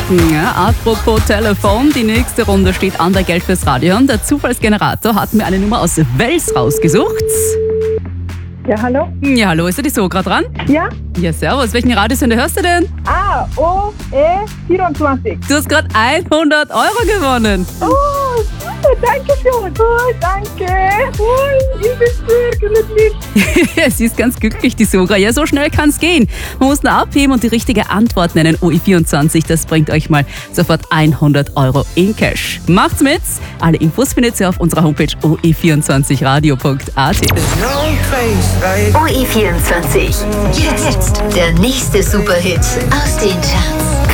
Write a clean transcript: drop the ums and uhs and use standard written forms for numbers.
Ja, apropos Telefon, die nächste Runde steht an der Geld fürs Radio. Und der Zufallsgenerator hat mir eine Nummer aus Wels rausgesucht. Ja, hallo? Ja, hallo, ist die Sogra dran? Ja? Ja, servus. Welchen Radiosender hörst du denn? OE24. Du hast gerade 100 Euro gewonnen. Oh, super, danke schön. Oh, danke. Oh, ich bin sehr glücklich. Sie ist ganz glücklich, die Sogra. Ja, so schnell kann's gehen. Man muss nur abheben und die richtige Antwort nennen. OE24, das bringt euch mal sofort 100 Euro in Cash. Macht's mit. Alle Infos findet ihr auf unserer Homepage oe24radio.at. OE24. Jetzt der nächste Superhit aus den Charts.